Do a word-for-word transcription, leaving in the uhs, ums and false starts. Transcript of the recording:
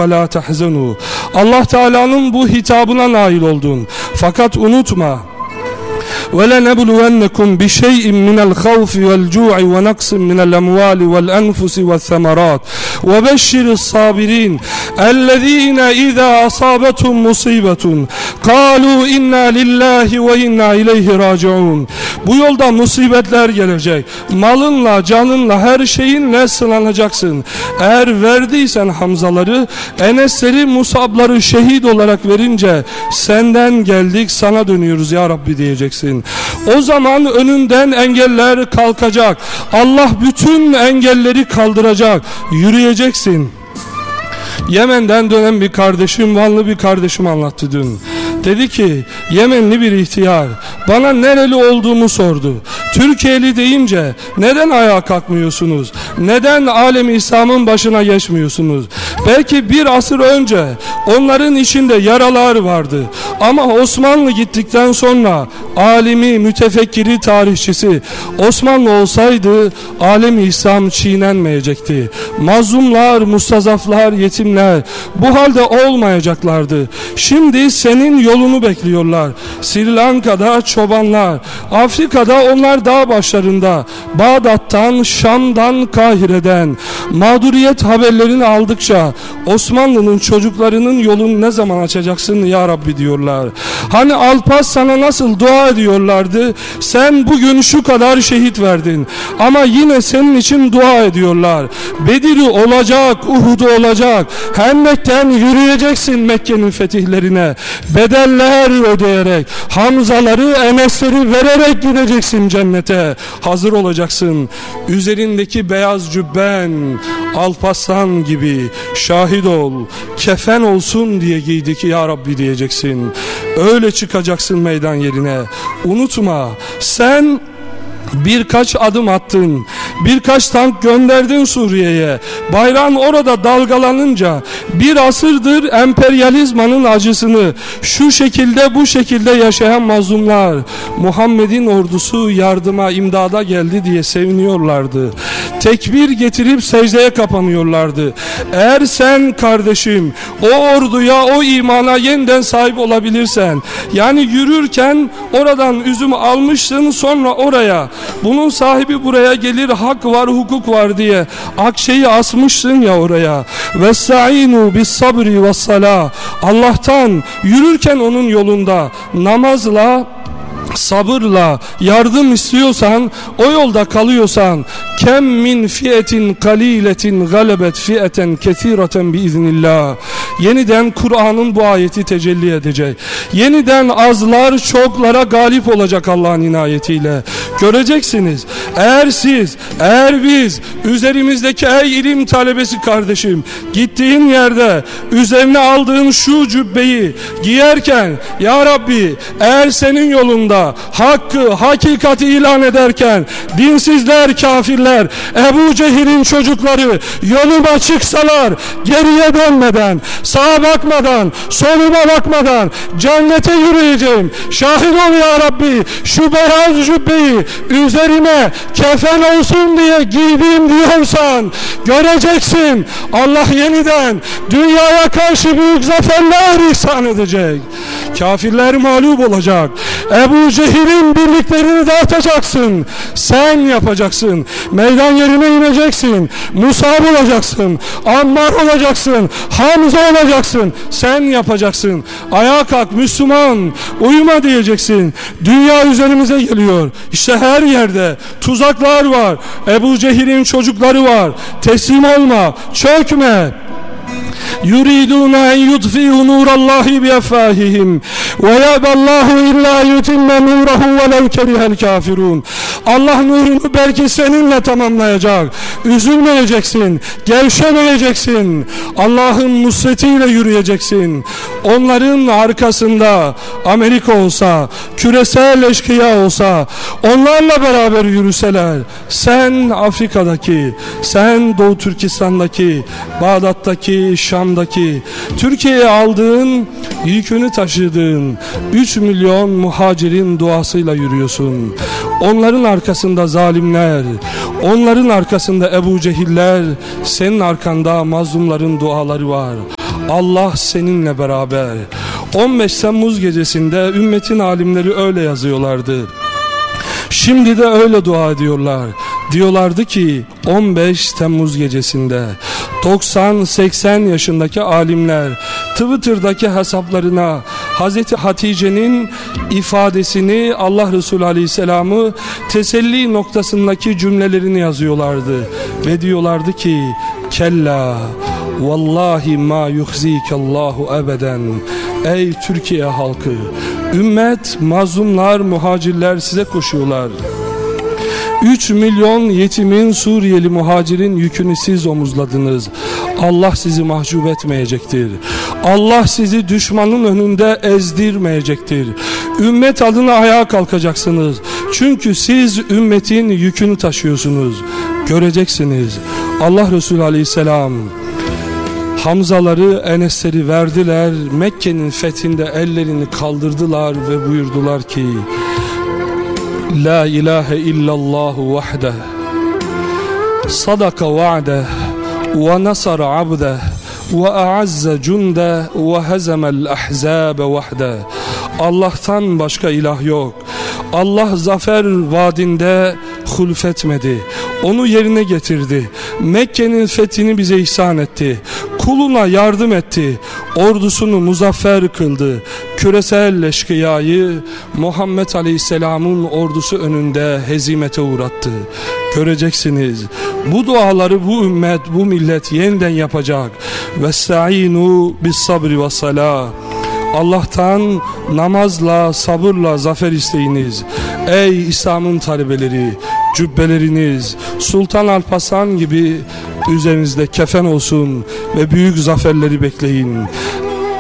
ve la tahzenu. Allah Teala'nın bu hitabına nail oldun. Fakat unutma, وَلَنَبْلُوَنَّكُمْ بِشَيْءٍ مِنَ الْخَوْفِ وَالْجُوعِ وَنَقْصٍ مِنَ الْأَمْوَالِ وَالْأَنْفُسِ وَالثَّمَرَاتِ وَبَشِّرِ الصَّابِرِينَ الَّذ۪ينَ اِذَا أَصَابَتْهُمْ مُصِيبَةٌ قَالُوا اِنَّا لِلّٰهِ وَاِنَّا اِلَيْهِ رَاجِعُونَ. Bu yolda musibetler gelecek. Malınla, canınla, her şeyinle sınanacaksın. Eğer verdiysen Hamzaları, Enesleri, Musabları şehit olarak verince senden geldik, sana dönüyoruz ya Rabbi diyeceksin. O zaman önünden engeller kalkacak. Allah bütün engelleri kaldıracak. Yürüyeceksin. Yemen'den dönen bir kardeşim, Vanlı bir kardeşim anlattı dün. Dedi ki, Yemenli bir ihtiyar bana nereli olduğumu sordu. Türkiye'li deyince neden ayağa kalkmıyorsunuz? Neden alem İslam'ın başına geçmiyorsunuz? Belki bir asır önce onların içinde yaralar vardı. Ama Osmanlı gittikten sonra alimi, mütefekkiri, tarihçisi Osmanlı olsaydı alem İslam çiğnenmeyecekti. Mazlumlar, mustazaflar, yetimler bu halde olmayacaklardı. Şimdi senin yolunu bekliyorlar. Sri Lanka'da çobanlar, Afrika'da onlar dağ başlarında, Bağdat'tan, Şam'dan, Kahire'den mağduriyet haberlerini aldıkça Osmanlı'nın çocuklarının yolunu ne zaman açacaksın ya Rabbi diyorlar. Hani Alparslan'a nasıl dua ediyorlardı? Sen bugün şu kadar şehit verdin ama yine senin için dua ediyorlar. Bedir'i olacak, Uhud'u olacak. Hendek'ten yürüyeceksin Mekke'nin fetihlerine. Bedeller ödeyerek, Hamzaları, Enesleri vererek gideceksin cennete. Hazır olacaksın. Üzerindeki beyaz cübben Alparslan gibi şahit ol, kefen olsun diye giydik ya Rabbi diyeceksin. Öyle çıkacaksın meydan yerine. Unutma, sen birkaç adım attın, birkaç tank gönderdin Suriye'ye. Bayrağın orada dalgalanınca bir asırdır emperyalizmanın acısını şu şekilde bu şekilde yaşayan mazlumlar Muhammed'in ordusu yardıma, imdada geldi diye seviniyorlardı. Tekbir getirip secdeye kapanıyorlardı. Eğer sen kardeşim o orduya, o imana yeniden sahip olabilirsen, yani yürürken oradan üzüm almışsın, sonra oraya bunun sahibi buraya gelir, hak var, hukuk var diye akçeyi asmışsın ya oraya. Vestaînû bis sabri ve salâ. Allah'tan yürürken onun yolunda namazla, sabırla yardım istiyorsan, o yolda kalıyorsan, kem min fiyetin kaliletin galebet fiyeten kesireten biiznillah. Yeniden Kur'an'ın bu ayeti tecelli edecek. Yeniden azlar çoklara galip olacak Allah'ın inayetiyle. Göreceksiniz. Eğer siz, eğer biz üzerimizdeki ey ilim talebesi kardeşim, gittiğin yerde üzerine aldığın şu cübbeyi giyerken ya Rabbi, eğer senin yolunda hakkı, hakikati ilan ederken dinsizler, kafirler, Ebu Cehil'in çocukları yoluma çıksalar, geriye dönmeden, sağa bakmadan, soluma bakmadan cennete yürüyeceğim. Şahit ol ya Rabbi, şu beyaz cübbeyi üzerime kefen olsun diye giydiğim diyorsan göreceksin. Allah yeniden dünyaya karşı büyük zaferler ihsan edecek. Kafirler mağlup olacak. Ebu Cehil'in birliklerini dağıtacaksın. Sen yapacaksın. Meydan yerine ineceksin. Musab olacaksın. Ammar olacaksın. Hamza olacaksın. Sen yapacaksın. Ayağa kalk Müslüman. Uyuma diyeceksin. Dünya üzerimize geliyor. İşte her yerde tuzaklar var. Ebu Cehil'in çocukları var. Teslim olma. Çökme. يُرِيدُونَ اَنْ يُطْفِئُوا نُورَ اللّٰهِ بِأَفْوَاهِهِمْ وَيَأْبَى اللّٰهُ اِلَّا يُتِمَّ نُورَهُ وَلَوْ كَرِهَ الْكَافِرُونَ. Allah nurunu belki seninle tamamlayacak. Üzülmeyeceksin, gevşemeyeceksin. Allah'ın nusretiyle yürüyeceksin. Onların arkasında Amerika olsa, küresel eşkıya olsa, onlarla beraber yürüseler, sen Afrika'daki, sen Doğu Türkistan'daki, Bağdat'taki, Şam'daki, Türkiye'ye aldığın, yükünü taşıdığın üç milyon muhacirin duasıyla yürüyorsun. Onların arkasında zalimler, onların arkasında Ebu Cehiller, senin arkanda mazlumların duaları var. Allah seninle beraber. on beş Temmuz gecesinde ümmetin alimleri öyle yazıyorlardı. Şimdi de öyle dua ediyorlar. Diyorlardı ki on beş Temmuz gecesinde doksan seksen yaşındaki alimler Twitter'daki hesaplarına Hazreti Hatice'nin ifadesini, Allah Resulü Aleyhisselam'ı teselli noktasındaki cümlelerini yazıyorlardı. Ve diyorlardı ki kella vallahi ma yuhzikallahu ebeden. Ey Türkiye halkı, ümmet, mazlumlar, muhacirler size koşuyorlar. üç milyon yetimin, Suriyeli muhacirin yükünü siz omuzladınız. Allah sizi mahcup etmeyecektir. Allah sizi düşmanın önünde ezdirmeyecektir. Ümmet adına ayağa kalkacaksınız. Çünkü siz ümmetin yükünü taşıyorsunuz. Göreceksiniz. Allah Resulü Aleyhisselam Hamzaları, Enesleri verdiler. Mekke'nin fethinde ellerini kaldırdılar ve buyurdular ki La ilahe illallahu vahdeh sadaka va'deh ve nasara abdeh ve a'azze cundeh ve hezemel ahzabe vahdeh. Allah'tan başka ilah yok. Allah zafer vaadinde hulfetmedi. Onu yerine getirdi. Mekke'nin fethini bize ihsan etti. Kuluna yardım etti. Ordusunu muzaffer kıldı. Küresel eşkıyayı Muhammed Aleyhisselam'ın ordusu önünde hezimete uğrattı. Göreceksiniz. Bu duaları bu ümmet, bu millet yeniden yapacak. Vesta'inu bis sabri ve salah. Allah'tan namazla, sabırla zafer isteyiniz. Ey İslam'ın talebeleri, cübbeleriniz Sultan Alparslan gibi üzerinizde kefen olsun ve büyük zaferleri bekleyin.